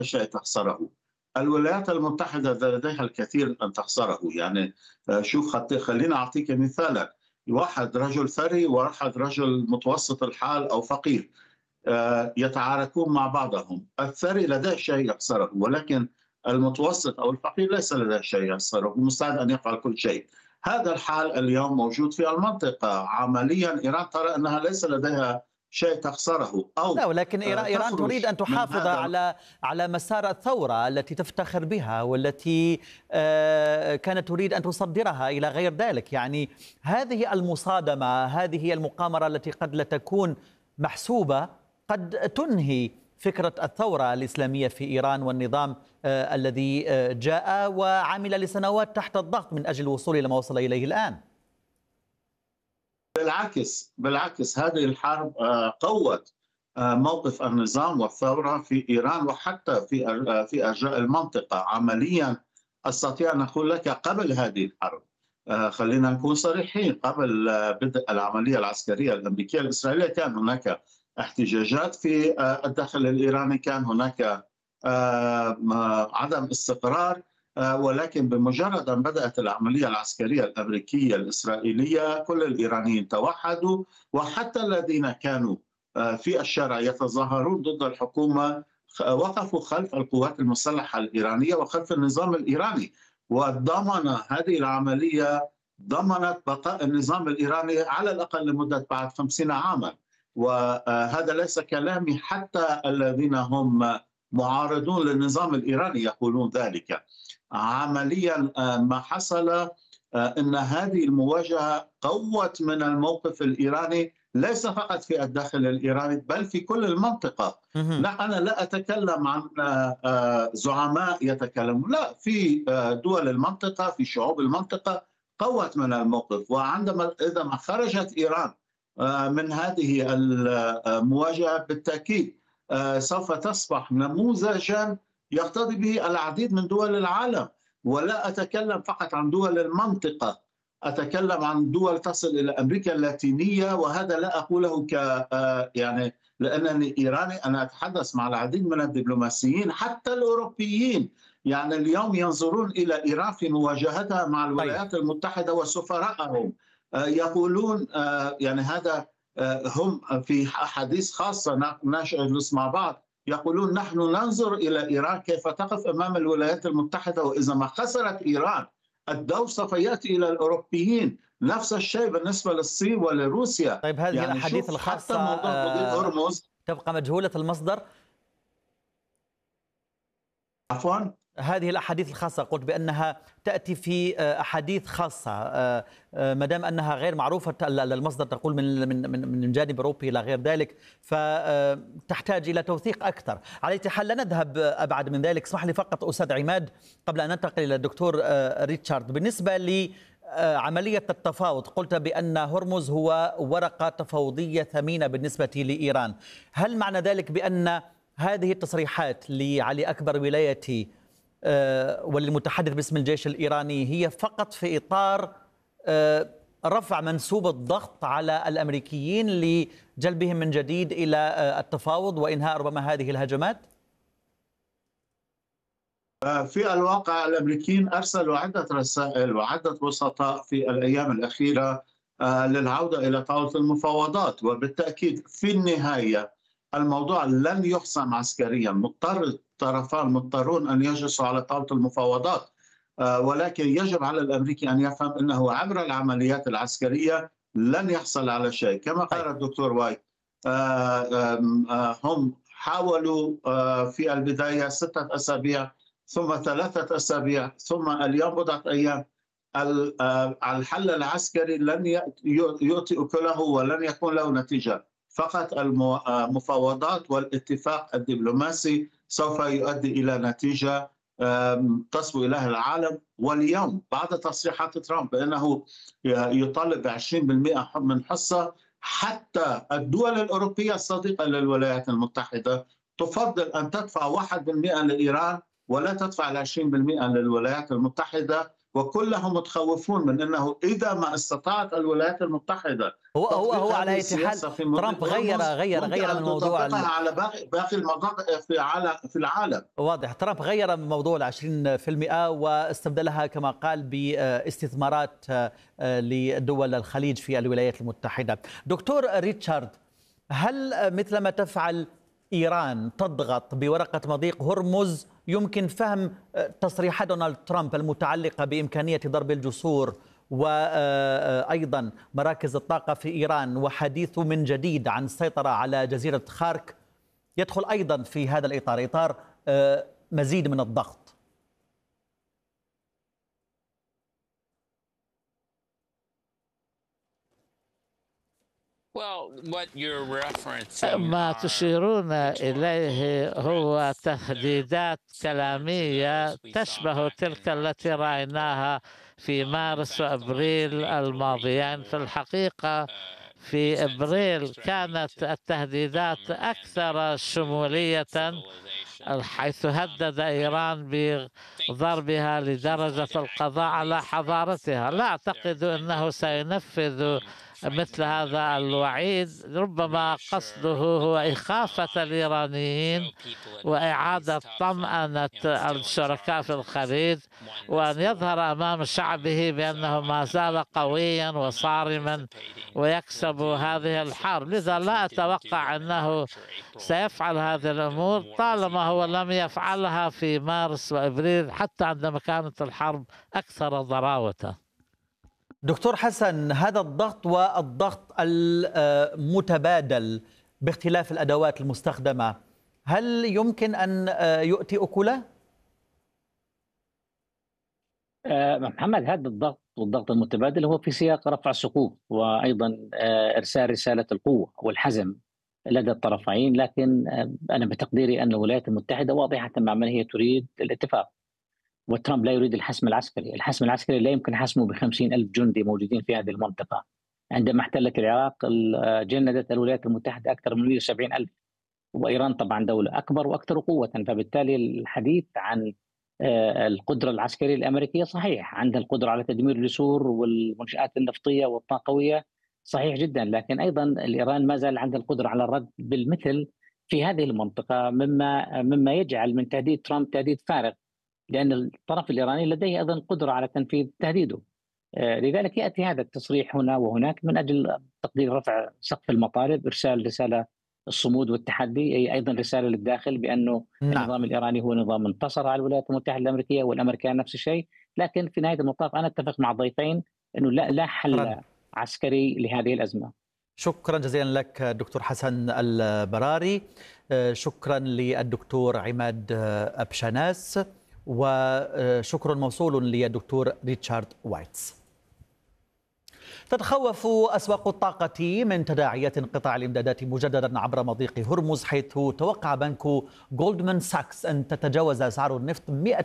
شيء تخسره. الولايات المتحدة لديها الكثير أن تخسره. يعني شوف، خليني أعطيك مثالا. واحد رجل ثري وواحد رجل متوسط الحال أو فقير، يتعاركون مع بعضهم. الثري لديه شيء يخسره، ولكن المتوسط أو الفقير ليس لديه شيء يخسره، مستعد أن يفعل كل شيء. هذا الحال اليوم موجود في المنطقة. عمليا إيران ترى أنها ليس لديها شيء تخسره، لا، أو ولكن إيران تريد تخرج أن من تحافظ هذا. على مسار الثورة التي تفتخر بها، والتي كانت تريد أن تصدرها إلى غير ذلك. يعني هذه المصادمة، هذه المقامرة التي قد لا تكون محسوبة، قد تنهي فكرة الثورة الإسلامية في إيران والنظام الذي جاء وعمل لسنوات تحت الضغط من أجل الوصول إلى ما وصل إليه الآن. بالعكس هذه الحرب قوت موقف النظام والثورة في إيران، وحتى في أرجاء المنطقة. عمليا أستطيع أن أقول لك قبل هذه الحرب، خلينا نكون صريحين، قبل بدء العملية العسكرية الأمريكية الإسرائيلية كان هناك احتجاجات في الداخل الإيراني، كان هناك عدم استقرار. ولكن بمجرد أن بدأت العملية العسكرية الأمريكية الإسرائيلية كل الإيرانيين توحدوا، وحتى الذين كانوا في الشارع يتظاهرون ضد الحكومة وقفوا خلف القوات المسلحة الإيرانية وخلف النظام الإيراني. وضمن هذه العملية ضمنت بقاء النظام الإيراني على الأقل لمدة بعد 50 عاما. وهذا ليس كلامي، حتى الذين هم معارضون للنظام الإيراني يقولون ذلك. عمليا ما حصل أن هذه المواجهة قوت من الموقف الإيراني، ليس فقط في الداخل الإيراني بل في كل المنطقة. لا، أنا لا أتكلم عن زعماء يتكلمون، لا، في دول المنطقة، في شعوب المنطقة قوت من الموقف. وعندما إذا ما خرجت إيران من هذه المواجهة، بالتأكيد سوف تصبح نموذجا يقتضي به العديد من دول العالم. ولا أتكلم فقط عن دول المنطقة، أتكلم عن دول تصل إلى أمريكا اللاتينية. وهذا لا أقوله يعني لأنني إيراني، أنا أتحدث مع العديد من الدبلوماسيين حتى الأوروبيين. يعني اليوم ينظرون إلى إيران في مواجهتها مع طيب. الولايات المتحدة وسفراءهم. يقولون يعني هذا هم في أحاديث خاصة نجلس مع بعض يقولون نحن ننظر إلى إيران كيف تقف أمام الولايات المتحدة، وإذا ما خسرت إيران الدور سوف يأتي إلى الأوروبيين. نفس الشيء بالنسبة للصين ولروسيا. طيب، هذه يعني الأحاديث شوف، حتى الخاصة موضوع حدود هرمز. تبقى مجهولة المصدر. عفوا. هذه الأحاديث الخاصة قلت بأنها تأتي في أحاديث خاصة، ما دام أنها غير معروفة المصدر، تقول من جانب أوروبي إلى غير ذلك، فتحتاج إلى توثيق أكثر. على أي حال لا نذهب أبعد من ذلك. اسمح لي فقط أستاذ عماد قبل أن ننتقل إلى الدكتور ريتشارد، بالنسبة لعملية التفاوض، قلت بأن هرمز هو ورقة تفاوضية ثمينة بالنسبة لإيران. هل معنى ذلك بأن هذه التصريحات لعلي أكبر ولايتي والمتحدث باسم الجيش الإيراني هي فقط في إطار رفع منسوب الضغط على الأمريكيين لجلبهم من جديد إلى التفاوض وإنهاء ربما هذه الهجمات؟ في الواقع الأمريكيين أرسلوا عدة رسائل وعدة وسطاء في الأيام الأخيرة للعودة إلى طاولة المفاوضات. وبالتأكيد في النهاية الموضوع لن يحسم عسكريا، الطرفان مضطرون أن يجلسوا على طاولة المفاوضات. ولكن يجب على الأمريكي أن يفهم أنه عبر العمليات العسكرية لن يحصل على شيء. كما قال الدكتور وايت، هم حاولوا في البداية 6 أسابيع، ثم 3 أسابيع، ثم اليوم بضعة أيام. الحل العسكري لن يؤتي أكله ولن يكون له نتيجة. فقط المفاوضات والاتفاق الدبلوماسي سوف يؤدي إلى نتيجة تصبو إليها العالم. واليوم بعد تصريحات ترامب بأنه يطالب ب20% من حصة، حتى الدول الأوروبية الصديقة للولايات المتحدة تفضل أن تدفع 1% لإيران ولا تدفع 20% للولايات المتحدة، وكلهم متخوفون من أنه إذا ما استطاعت الولايات المتحدة هو تطبيق على هذه أي حال السياسة في ترامب هرمز، ممكن غير من أن موضوع تطبقها على باقي المناطق في العالم. واضح. ترامب غير من موضوع 20% واستبدلها كما قال باستثمارات لدول الخليج في الولايات المتحدة. دكتور ريتشارد، هل مثلما تفعل إيران تضغط بورقة مضيق هرمز يمكن فهم تصريحات دونالد ترامب المتعلقة بإمكانية ضرب الجسور وأيضا مراكز الطاقة في إيران وحديثه من جديد عن السيطرة على جزيرة خارك يدخل أيضا في هذا الإطار، إطار مزيد من الضغط؟ ما تشيرون إليه هو تهديدات كلامية تشبه تلك التي رأيناها في مارس وأبريل الماضيين. في الحقيقة في أبريل كانت التهديدات أكثر شمولية، حيث هدد إيران بضربها لدرجة القضاء على حضارتها. لا أعتقد أنه سينفذ مثل هذا الوعيد، ربما قصده هو إخافة الإيرانيين وإعادة طمأنة الشركاء في الخليج، وأن يظهر أمام شعبه بأنه ما زال قويا وصارما ويكسب هذه الحرب. لذا لا أتوقع أنه سيفعل هذه الأمور طالما هو لم يفعلها في مارس وإبريل حتى عندما كانت الحرب أكثر ضراوة. دكتور حسن، هذا الضغط والضغط المتبادل باختلاف الأدوات المستخدمة هل يمكن أن يؤتي أكله؟ محمد، هذا الضغط والضغط المتبادل هو في سياق رفع الصفوف وأيضا إرسال رسالة القوة والحزم لدى الطرفين، لكن أنا بتقديري أن الولايات المتحدة واضحة مع من هي تريد الاتفاق، وترامب لا يريد الحسم العسكري. الحسم العسكري لا يمكن حسمه ب50,000 جندي موجودين في هذه المنطقة. عندما احتلت العراق جندت الولايات المتحدة أكثر من 170,000، وإيران طبعا دولة أكبر وأكثر قوة، فبالتالي الحديث عن القدرة العسكرية الأمريكية صحيح، عندها القدرة على تدمير الجسور والمنشآت النفطية والطاقوية صحيح جدا، لكن أيضا الإيران ما زال عندها القدرة على الرد بالمثل في هذه المنطقة، مما يجعل من تهديد ترامب تهديد فارغ، لأن الطرف الإيراني لديه أيضا قدرة على تنفيذ تهديده. لذلك يأتي هذا التصريح هنا وهناك من أجل تقدير رفع سقف المطالب، إرسال رسالة الصمود والتحدي، أيضا رسالة للداخل بأنه النظام الإيراني هو نظام انتصر على الولايات المتحدة الأمريكية والأمريكان نفس الشيء. لكن في نهاية المطاف أنا أتفق مع الضيفين أنه لا حل عسكري لهذه الأزمة. شكرا جزيلا لك دكتور حسن البراري، شكرا للدكتور عماد أبشناس، وشكر موصول للدكتور ريتشارد وايتس. تتخوف أسواق الطاقة من تداعيات انقطاع الإمدادات مجددا عبر مضيق هرمز، حيث توقع بنك جولدمان ساكس أن تتجاوز أسعار النفط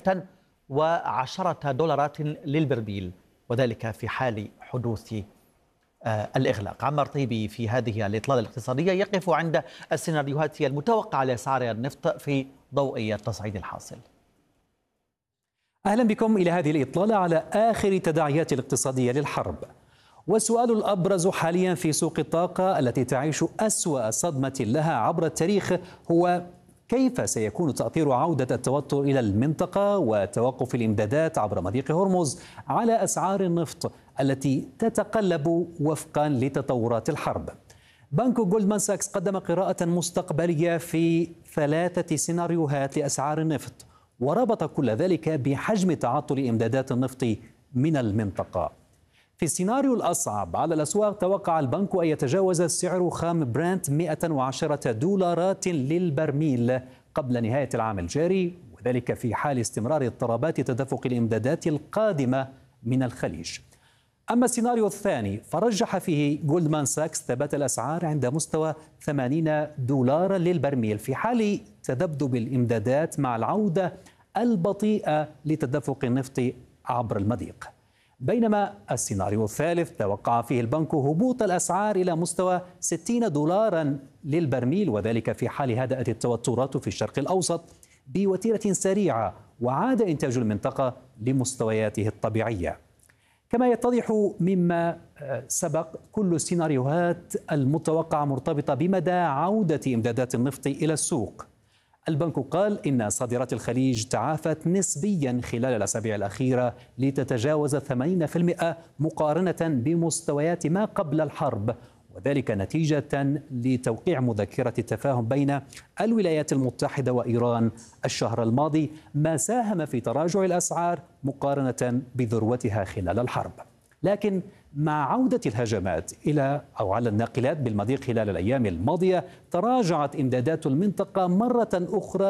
$110 للبرميل، وذلك في حال حدوث الإغلاق. عمار طيبي في هذه الإطلالة الاقتصادية يقف عند السيناريوهات المتوقعة لأسعار النفط في ضوء التصعيد الحاصل. أهلا بكم إلى هذه الإطلالة على آخر تداعيات الاقتصادية للحرب. والسؤال الأبرز حاليا في سوق الطاقة التي تعيش أسوأ صدمة لها عبر التاريخ هو كيف سيكون تأثير عودة التوتر إلى المنطقة وتوقف الإمدادات عبر مضيق هرمز على أسعار النفط التي تتقلب وفقا لتطورات الحرب. بنك جولدمان ساكس قدم قراءة مستقبلية في 3 سيناريوهات لأسعار النفط، وربط كل ذلك بحجم تعطل إمدادات النفط من المنطقة. في السيناريو الأصعب على الأسواق توقع البنك أن يتجاوز سعر خام برنت $110 للبرميل قبل نهاية العام الجاري، وذلك في حال استمرار اضطرابات تدفق الإمدادات القادمة من الخليج. أما السيناريو الثاني فرجح فيه جولدمان ساكس ثبات الأسعار عند مستوى $80 للبرميل في حال تذبذب الإمدادات مع العودة البطيئة لتدفق النفط عبر المضيق. بينما السيناريو الثالث توقع فيه البنك هبوط الأسعار إلى مستوى $60 للبرميل، وذلك في حال هدأت التوترات في الشرق الأوسط بوتيرة سريعة وعاد إنتاج المنطقة لمستوياته الطبيعية. كما يتضح مما سبق، كل السيناريوهات المتوقعة مرتبطة بمدى عودة إمدادات النفط إلى السوق. البنك قال إن صادرات الخليج تعافت نسبيا خلال الأسابيع الأخيرة لتتجاوز 80% مقارنة بمستويات ما قبل الحرب، وذلك نتيجة لتوقيع مذكرة التفاهم بين الولايات المتحدة وإيران الشهر الماضي، ما ساهم في تراجع الأسعار مقارنة بذروتها خلال الحرب. لكن مع عودة الهجمات على الناقلات بالمضيق خلال الأيام الماضية، تراجعت إمدادات المنطقة مرة أخرى